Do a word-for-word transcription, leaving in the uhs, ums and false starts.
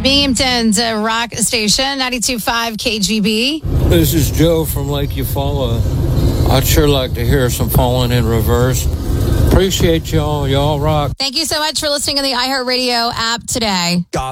Binghamton's uh, rock station, ninety-two point five K G B. This is Joe from Lake Eufaula. I'd sure like to hear some Falling in Reverse. Appreciate y'all. Y'all rock. Thank you so much for listening on the iHeartRadio app today.